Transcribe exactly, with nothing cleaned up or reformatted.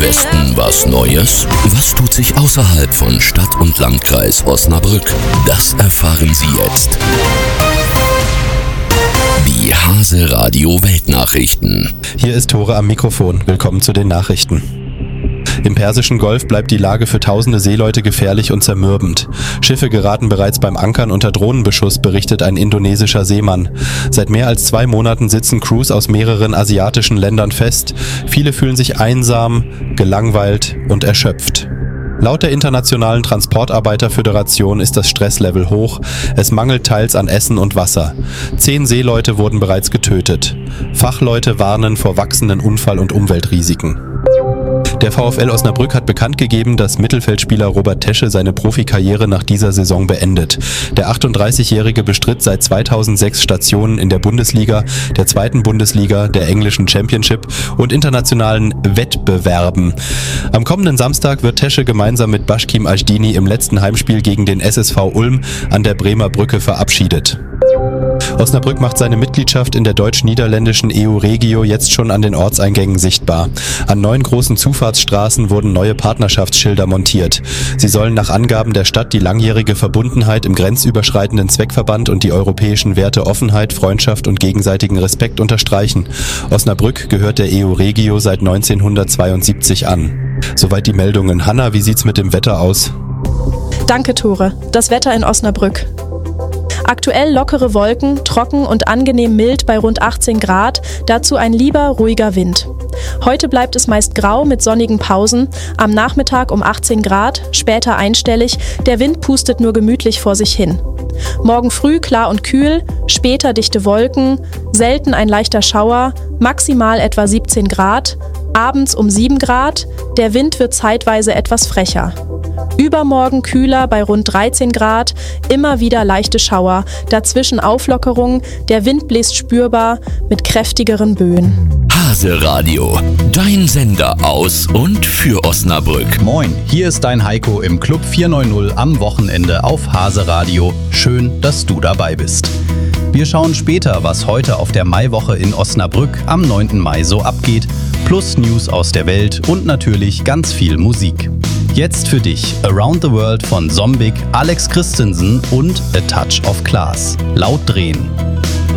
Westen was Neues? Was tut sich außerhalb von Stadt und Landkreis Osnabrück? Das erfahren Sie jetzt. Die Hase Radio Weltnachrichten. Hier ist Tore am Mikrofon. Willkommen zu den Nachrichten. Im Persischen Golf bleibt die Lage für tausende Seeleute gefährlich und zermürbend. Schiffe geraten bereits beim Ankern unter Drohnenbeschuss, berichtet ein indonesischer Seemann. Seit mehr als zwei Monaten sitzen Crews aus mehreren asiatischen Ländern fest. Viele fühlen sich einsam, gelangweilt und erschöpft. Laut der Internationalen Transportarbeiterföderation ist das Stresslevel hoch. Es mangelt teils an Essen und Wasser. Zehn Seeleute wurden bereits getötet. Fachleute warnen vor wachsenden Unfall- und Umweltrisiken. Der VfL Osnabrück hat bekannt gegeben, dass Mittelfeldspieler Robert Tesche seine Profikarriere nach dieser Saison beendet. Der achtunddreißigjährige bestritt seit zweitausendsechs Stationen in der Bundesliga, der zweiten Bundesliga, der englischen Championship und internationalen Wettbewerben. Am kommenden Samstag wird Tesche gemeinsam mit Başkim Ajdini im letzten Heimspiel gegen den S S V Ulm an der Bremer Brücke verabschiedet. Osnabrück macht seine Mitgliedschaft in der deutsch-niederländischen E U Regio jetzt schon an den Ortseingängen sichtbar. An neun großen Zufahrtsstraßen wurden neue Partnerschaftsschilder montiert. Sie sollen nach Angaben der Stadt die langjährige Verbundenheit im grenzüberschreitenden Zweckverband und die europäischen Werte Offenheit, Freundschaft und gegenseitigen Respekt unterstreichen. Osnabrück gehört der E U Regio seit neunzehnhundertzweiundsiebzig an. Soweit die Meldungen. Hanna, wie sieht's mit dem Wetter aus? Danke, Tore. Das Wetter in Osnabrück. Aktuell lockere Wolken, trocken und angenehm mild bei rund achtzehn Grad, dazu ein lieber, ruhiger Wind. Heute bleibt es meist grau mit sonnigen Pausen, am Nachmittag um achtzehn Grad, später einstellig, der Wind pustet nur gemütlich vor sich hin. Morgen früh klar und kühl, später dichte Wolken, selten ein leichter Schauer, maximal etwa siebzehn Grad, abends um sieben Grad, der Wind wird zeitweise etwas frecher. Übermorgen kühler bei rund dreizehn Grad, immer wieder leichte Schauer, dazwischen Auflockerung, der Wind bläst spürbar mit kräftigeren Böen. Hase Radio, dein Sender aus und für Osnabrück. Moin, hier ist dein Heiko im Club vierhundertneunzig am Wochenende auf Hase Radio. Schön, dass du dabei bist. Wir schauen später, was heute auf der Maiwoche in Osnabrück am neunten Mai so abgeht, plus News aus der Welt und natürlich ganz viel Musik. Jetzt für dich Around the World von Zombig, Alex Christensen und A Touch of Class. Laut drehen.